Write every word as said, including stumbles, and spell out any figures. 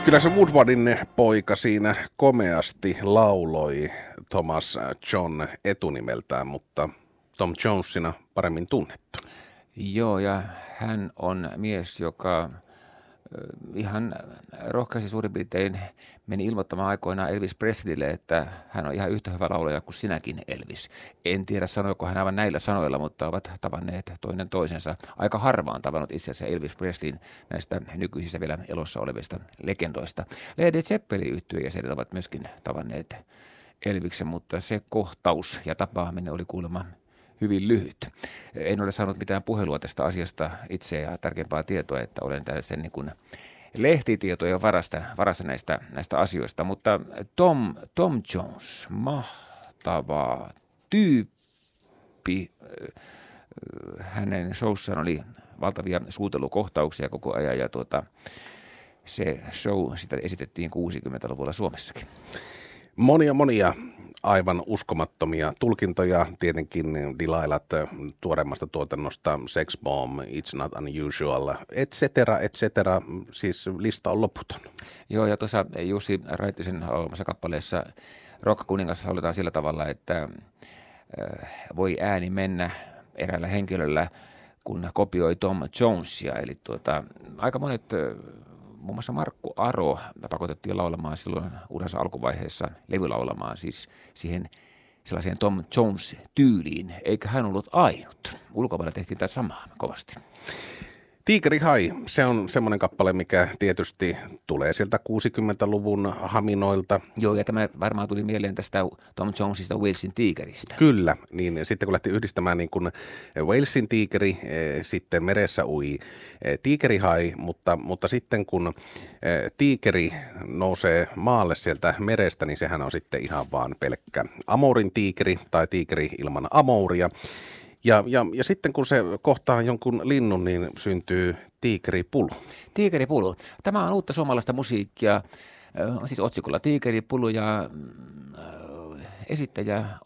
Kyllä se Woodwardin poika siinä komeasti lauloi Thomas John etunimeltään, mutta Tom Jonesina paremmin tunnettu. Joo, ja hän on mies, joka ihan rohkeasti suurin piirtein meni ilmoittamaan aikoinaan Elvis Presleylle, että hän on ihan yhtä hyvä laulaja kuin sinäkin, Elvis. En tiedä, sanoiko hän aivan näillä sanoilla, mutta ovat tavanneet toinen toisensa. Aika harvaan tavannut itse asiassa Elvis Presleyn näistä nykyisistä vielä elossa olevista legendoista. Led Zeppelin yhtyeen jäsenet ovat myöskin tavanneet Elviksen, mutta se kohtaus ja tapaaminen oli kuulemma hyvin lyhyt. En ole saanut mitään puhelua tästä asiasta itse ja tärkeämpää tietoa, että olen tällaisen niin kuin lehtitietojen varasta, varassa näistä, näistä asioista. Mutta Tom, Tom Jones, mahtava tyyppi. Hänen showssaan oli valtavia suutelukohtauksia koko ajan ja tuota, se show sitä esitettiin kuusikymmentäluvulla Suomessakin. Monia, monia aivan uskomattomia tulkintoja. Tietenkin Delilah't tuoreemmasta tuotannosta, Sex Bomb, It's Not Unusual, et cetera, et cetera. Siis lista on loputon. Joo, ja tuossa Jussi Raittisen laulamassa kappaleessa Rock-kuningas lauletaan sillä tavalla, että voi ääni mennä eräällä henkilöllä, kun kopioi Tom Jonesia. Eli tuota, aika monet, muun muassa Markku Aro pakotettiin laulamaan silloin uransa alkuvaiheessa levylaulamaan siis siihen sellaiseen Tom Jones-tyyliin, eikä hän ollut ainut. Ulkomailla tehtiin tätä samaa kovasti. Tiikeri Hai, se on semmoinen kappale, mikä tietysti tulee sieltä kuusikymmentäluvun haminoilta. Joo, ja tämä varmaan tuli mieleen tästä Tom Jonesista Walesin tiikeristä. Kyllä, niin sitten kun lähti yhdistämään niin kuin Walesin tiikeri, sitten meressä ui Tiikeri Hai, mutta, mutta sitten kun tiikeri nousee maalle sieltä merestä, niin sehän on sitten ihan vaan pelkkä Amourin tiikeri tai tiikeri ilman amouria. Ja, ja, ja sitten kun se kohtaa jonkun linnun, niin syntyy tiikeripulu. Tiikeripulu. Tämä on uutta suomalaista musiikkia, siis otsikolla Tiikeripulu ja esittäjä